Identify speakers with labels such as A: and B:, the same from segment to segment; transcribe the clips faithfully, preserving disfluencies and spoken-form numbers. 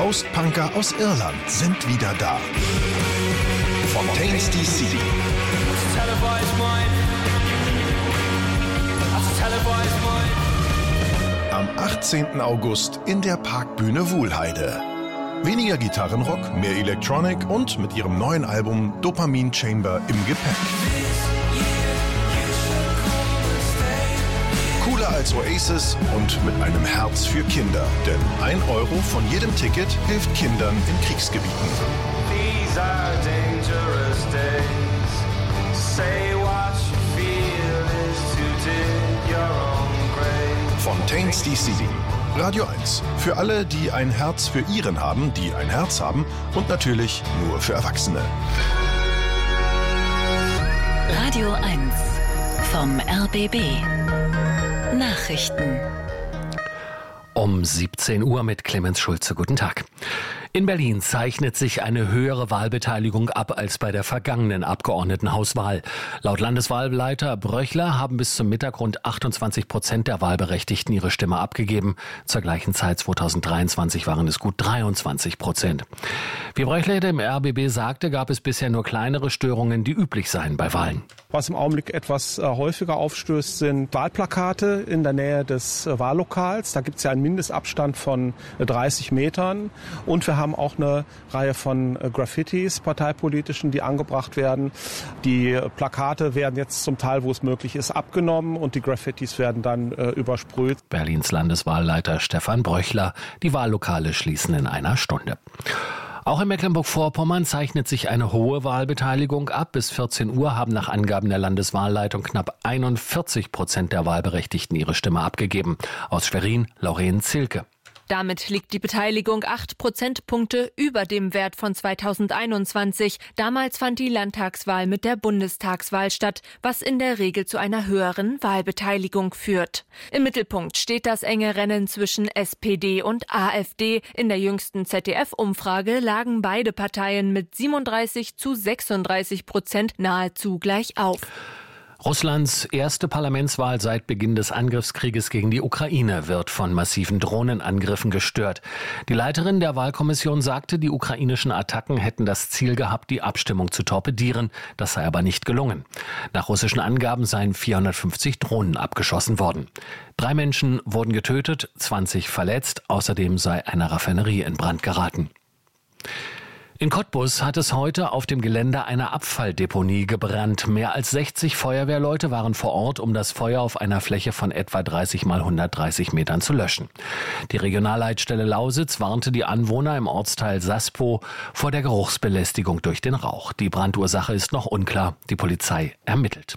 A: Post-Punker aus Irland sind wieder da. Fontaines D C. Am achtzehnten August in der Parkbühne Wuhlheide. Weniger Gitarrenrock, mehr Electronic und mit ihrem neuen Album Dopamine Chamber im Gepäck. Cooler als Oasis und mit einem Herz für Kinder. Denn ein Euro von jedem Ticket hilft Kindern in Kriegsgebieten.
B: These are dangerous days. Say what you feel is to dig your own grave.
A: Fontaines D C. Radio eins. Für alle, die ein Herz für ihren haben, die ein Herz haben und natürlich nur für Erwachsene.
C: Radio eins vom R B B. Nachrichten.
D: Um siebzehn Uhr mit Clemens Schulze. Guten Tag. In Berlin zeichnet sich eine höhere Wahlbeteiligung ab als bei der vergangenen Abgeordnetenhauswahl. Laut Landeswahlleiter Bröchler haben bis zum Mittag rund achtundzwanzig Prozent der Wahlberechtigten ihre Stimme abgegeben. Zur gleichen Zeit zweitausenddreiundzwanzig waren es gut dreiundzwanzig Prozent. Wie Bröchler dem R B B sagte, gab es bisher nur kleinere Störungen, die üblich seien bei Wahlen.
E: Was im Augenblick etwas äh, häufiger aufstößt, sind Wahlplakate in der Nähe des äh, Wahllokals. Da gibt es ja einen Mindestabstand von äh, dreißig Metern. Und wir haben auch eine Reihe von äh, Graffitis, parteipolitischen, die angebracht werden. Die äh, Plakate werden jetzt zum Teil, wo es möglich ist, abgenommen und die Graffitis werden dann äh, übersprüht.
D: Berlins Landeswahlleiter Stefan Bröchler. Die Wahllokale schließen in einer Stunde. Auch in Mecklenburg-Vorpommern zeichnet sich eine hohe Wahlbeteiligung ab. Bis vierzehn Uhr haben nach Angaben der Landeswahlleitung knapp einundvierzig Prozent der Wahlberechtigten ihre Stimme abgegeben. Aus Schwerin, Lauren Zilke.
F: Damit liegt die Beteiligung acht Prozentpunkte über dem Wert von zweitausendeinundzwanzig. Damals fand die Landtagswahl mit der Bundestagswahl statt, was in der Regel zu einer höheren Wahlbeteiligung führt. Im Mittelpunkt steht das enge Rennen zwischen S P D und AfD. In der jüngsten Z D F-Umfrage lagen beide Parteien mit siebenunddreißig zu sechsunddreißig Prozent nahezu gleich auf.
D: Russlands erste Parlamentswahl seit Beginn des Angriffskrieges gegen die Ukraine wird von massiven Drohnenangriffen gestört. Die Leiterin der Wahlkommission sagte, die ukrainischen Attacken hätten das Ziel gehabt, die Abstimmung zu torpedieren. Das sei aber nicht gelungen. Nach russischen Angaben seien vierhundertfünfzig Drohnen abgeschossen worden. Drei Menschen wurden getötet, zwanzig verletzt. Außerdem sei eine Raffinerie in Brand geraten. In Cottbus hat es heute auf dem Gelände einer Abfalldeponie gebrannt. Mehr als sechzig Feuerwehrleute waren vor Ort, um das Feuer auf einer Fläche von etwa dreißig mal hundertdreißig Metern zu löschen. Die Regionalleitstelle Lausitz warnte die Anwohner im Ortsteil Saspo vor der Geruchsbelästigung durch den Rauch. Die Brandursache ist noch unklar. Die Polizei ermittelt.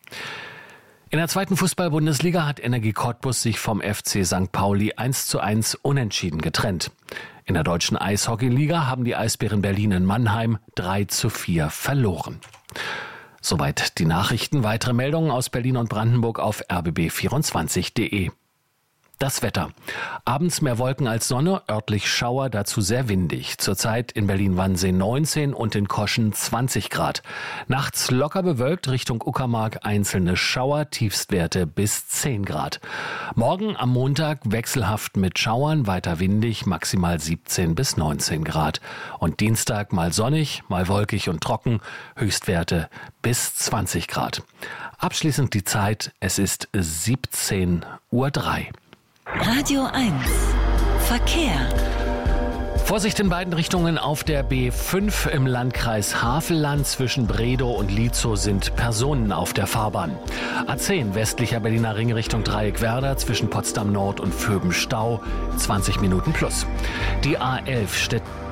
D: In der zweiten Fußball-Bundesliga hat Energie Cottbus sich vom F C Sankt Pauli eins zu eins unentschieden getrennt. In der deutschen Eishockeyliga haben die Eisbären Berlin in Mannheim drei zu vier verloren. Soweit die Nachrichten. Weitere Meldungen aus Berlin und Brandenburg auf r b b vierundzwanzig punkt de. Das Wetter. Abends mehr Wolken als Sonne, örtlich Schauer, dazu sehr windig. Zurzeit in Berlin-Wannsee neunzehn und in Koschen zwanzig Grad. Nachts locker bewölkt, Richtung Uckermark einzelne Schauer, Tiefstwerte bis zehn Grad. Morgen am Montag wechselhaft mit Schauern, weiter windig, maximal siebzehn bis neunzehn Grad. Und Dienstag mal sonnig, mal wolkig und trocken, Höchstwerte bis zwanzig Grad. Abschließend die Zeit, es ist siebzehn Uhr drei.
C: Radio eins Verkehr.
D: Vorsicht in beiden Richtungen auf der B fünf im Landkreis Havelland. Zwischen Bredow und Lietzow sind Personen auf der Fahrbahn. A zehn westlicher Berliner Ring Richtung Dreieckwerder zwischen Potsdam Nord und Vöben Stau, zwanzig Minuten plus. Die A elf Städt